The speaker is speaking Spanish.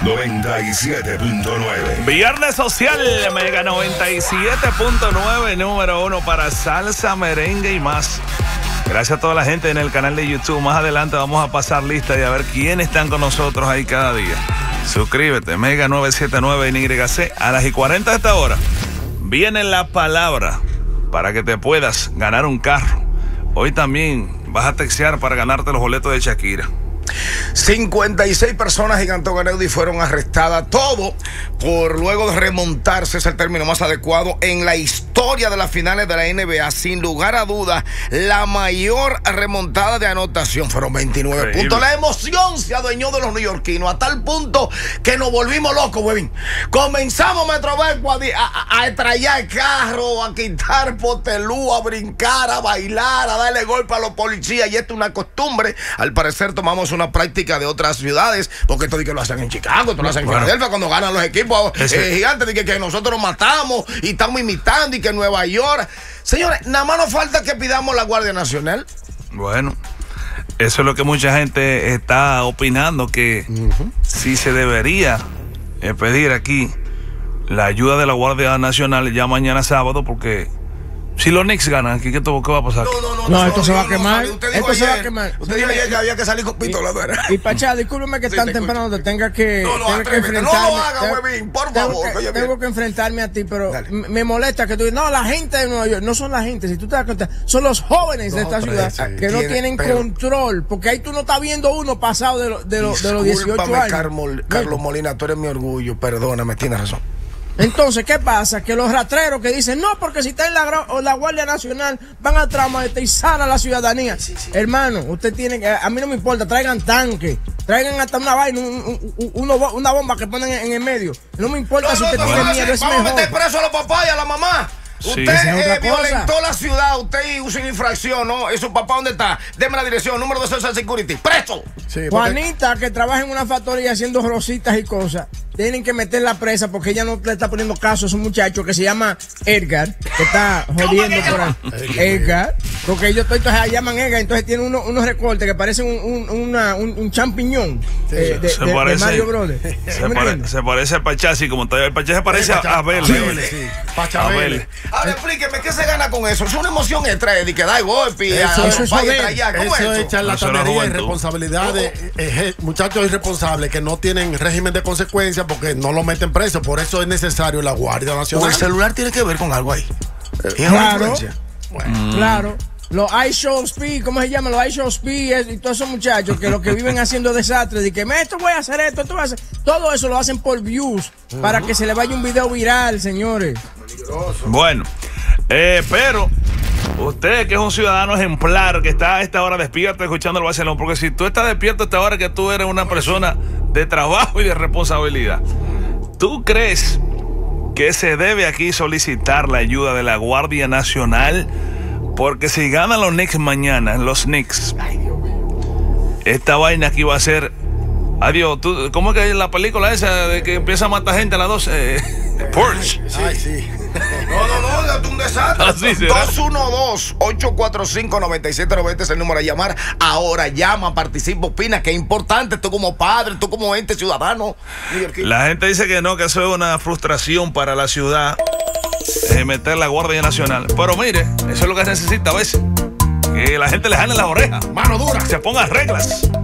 97.9. Viernes social, Mega 97.9, número 1 para salsa, merengue y más. Gracias a toda la gente en el canal de YouTube. Más adelante vamos a pasar lista y a ver quiénes están con nosotros ahí cada día. Suscríbete, Mega 979 NYC. A las 40 de esta hora viene la palabra para que te puedas ganar un carro. Hoy también vas a textear para ganarte los boletos de Shakira. 56 personas Gigantón Aneudi fueron arrestadas, todo por luego de remontarse, es el término más adecuado, en la historia de las finales de la NBA. Sin lugar a dudas, la mayor remontada de anotación fueron 29 puntos. La emoción se adueñó de los neoyorquinos a tal punto que nos volvimos locos, huevín. Comenzamos Metrobanco a estrellar el carro, a quitar potelú, a brincar, a bailar, a darle golpe a los policías, y esto es una costumbre. Al parecer tomamos una práctica de otras ciudades, porque esto de que lo hacen en Chicago, esto lo hacen en Filadelfia cuando ganan los equipos gigantes, de que nosotros matamos y estamos imitando, y que en Nueva York. Señores, nada más nos falta que pidamos la Guardia Nacional. Bueno, eso es lo que mucha gente está opinando, que sí se debería pedir aquí la ayuda de la Guardia Nacional ya mañana sábado, porque si los Knicks ganan, ¿qué va a pasar? No, esto se va a quemar. Esto se va a quemar. Usted dijo ayer que había que salir con pistola, ¿verdad? Y Pachá, discúlpeme que tan temprano te tenga que enfrentarme. No lo haga, huevín, por favor. Tengo que enfrentarme a ti, pero me molesta que tú digas, no, la gente de Nueva York, no son la gente, si tú te das cuenta, son los jóvenes de esta ciudad que no tienen control, porque ahí tú no estás viendo uno pasado de los 18 años. Carlos Molina, tú eres mi orgullo, perdóname, tienes razón. Entonces, ¿qué pasa? Que los rastreros que dicen, no, porque si está en la Guardia Nacional van a traumatizar a la ciudadanía. Sí. Hermano, usted tiene que, a mí no me importa, traigan tanques, traigan hasta una vaina, una bomba que ponen en el medio. No me importa si usted tiene miedo, es mejor. Vamos a meter preso a los papás y a la mamá. Usted violentó la ciudad, usted hizo una infracción, ¿no? ¿Y su papá dónde está? Deme la dirección, número de Social Security. ¡Preso! Sí, Juanita, que trabaja en una factoría haciendo rositas y cosas, tienen que meterla presa porque ella no le está poniendo caso a su muchacho que se llama Edgar, que está jodiendo por ahí. Edgar, porque ellos todos se llaman Edgar, entonces tiene unos recortes que parecen un champiñón de Mario Brothers. Se parece a Pachá, como todavía el Pachá se parece a Abel. Abel. Ahora explíqueme, ¿qué se gana con eso? Es una emoción extra de que da golpe. Eso es charlatanería, irresponsabilidad de muchachos irresponsables que no tienen régimen de consecuencias porque no lo meten preso. Por eso es necesario la Guardia Nacional. O el celular tiene que ver con algo ahí. Claro. Los iShow Speed, ¿cómo se llama? Los iShow Speed y todos esos muchachos que lo que viven haciendo desastres, y que esto voy a hacer esto voy a hacer. Todo eso lo hacen por views, para que se le vaya un video viral, señores. Bueno, pero usted que es un ciudadano ejemplar, que está a esta hora despierto escuchando el Barcelona, porque si tú estás despierto a esta hora, que tú eres una persona de trabajo y de responsabilidad, ¿tú crees que se debe aquí solicitar la ayuda de la Guardia Nacional? Porque si ganan los Knicks mañana, los Knicks, esta vaina aquí va a ser... Adiós, ¿cómo es que es la película esa de que empieza a matar gente a las 12? Porsche. Ay, sí. No, es un desastre. 212-845-9790 es el número a llamar. Ahora llama, participa, opina, que es importante. Tú como padre, tú como ente ciudadano. La gente dice que no, que eso es una frustración para la ciudad, meter la Guardia Nacional. Pero mire, eso es lo que necesita a veces, que la gente le jale las orejas. Mano dura. Se pongan reglas.